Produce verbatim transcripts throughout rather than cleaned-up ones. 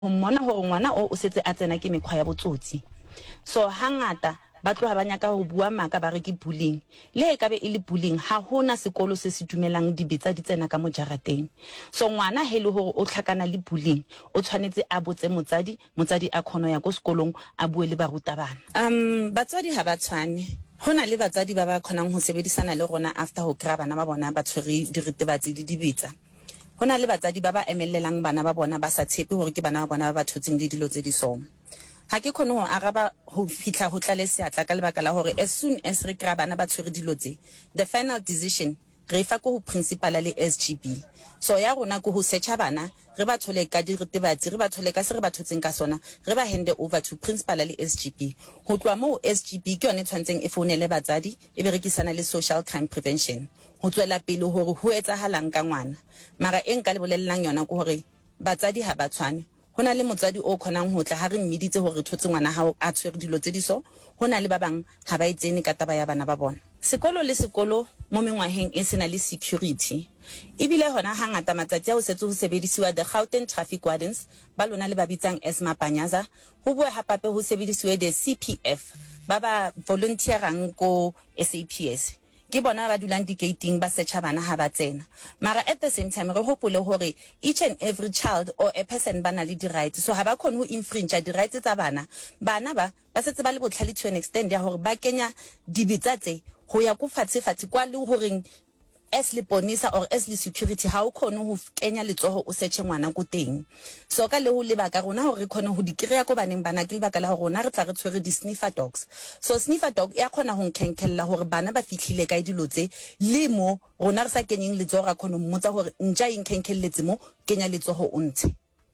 ho mmona hore ngwana o o setse a tsena ke mekgwa ya botsotsi. So hangata ba tloha ba nyaka ho bua maka ba re ke bullying, le e ka be e le bullying ha hona sekolo se se dumelang dibetsa di tsena ka mo jarateng. So ngwana he le hore o tlhakana le bullying o tshwanetse a botse motsadi, motsadi a khono ya go sekolong a bue le barutabana. Um batswadi ha ba tshwane, hona le batsadi ba ba khonang ho sebedisana le rona after ho kra bana ba bona ba tshwere diritibatsi le dibetsa. Hona le batsadi ba ba emellelang bana ba bona ba sa tshepe hore ke bana ba bona ba ba thotseng le dilo tse di soma. Ha ke khone ho araba ho fitla ho tla le seatla ka lebaka la hore as soon as re kra bana ba tshwere dilo tse, the final decision re fa ko ho principal le S G B. So ya rona ko ho searcha bana re ba thole ka diritibatsi, re ba thole ka se re ba thotseng ka sona, re ba hand over to principal le S G B. Ho tloa mo S G B ke yone tshwantseng e founele batsadi e berekisana le social crime prevention ho tswela pele hore ho etsahalang ka ngwana. Mara e nka le bolelelang yona ko hore batsadi ha ba tshwane. Hona le motsadi o khonang ho tla ha re mmiditse hore thotse ngwana hao a tshwere dilo tse di so, hona le ba bang ha ba itsene ka taba ya bana ba bona. Sekolo le sekolo mo mengwaheng e sena le security. Ibile hona hangata matsatsi a ho setse ho sebedisiwa the Gauteng Traffic Wardens ba lona le ba bitsang as mapanyaza, ho bua hapape ho sebedisiwe the C P F ba ba volunteerang ko S A P S. Ke bona ba dulang di gating ba searcha bana ha ba tsena. Mara at the same time re hopole hore each and every child or a person bana le di rights, so ha ba khone ho infringe di rights tsa bana. Bana ba ba setse ba le botlhale to an extent ya hore ba kenya dibetsa tse ho ya go fatshe fatshe kwa le hore as le ponisa or as le security ha o khone ho kenya letsoho o search ngwana go teng. So ka le ho le baka rona hore re khone ho di kreya go baneng bana ke baka la hore rona re tla re tshwere di sniffer dogs. So sniffer dog ya khona ho nkenkella hore bana ba fihlile ka dilo tse le mo rona re sa kenyeng letsoho ra khone mmotsa hore ntja inkenkelletse mo kenya letsoho o ntshe.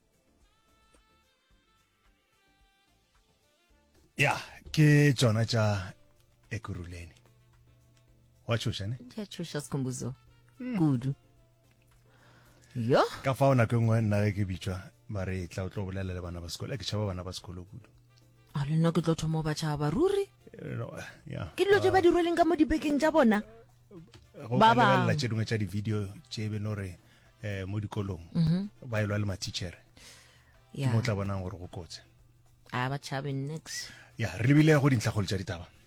Ya ke tsona tja Ekurhuleni. Wachusha ne? Chusha skhumbuzo. Good. Yo. Ka fa ona ke ngwe nna ke bitswa ba re tla o tlo bolela le bana ba sekolo ke tshaba bana ba sekolo kudu. A le nna ke tlo thoma ba tshaba ruri. Ya. Ke dilo tse ba di roleng ka mo dibekeng tsa bona. Ba ba la tshedunga tsa di video tse be no re eh mo dikolong. Ba ilwa le ma teacher. Ya. Mo tla bona gore go kotse. A ba tshabe next. Ya, re bile go dintlha go le tsa ditaba.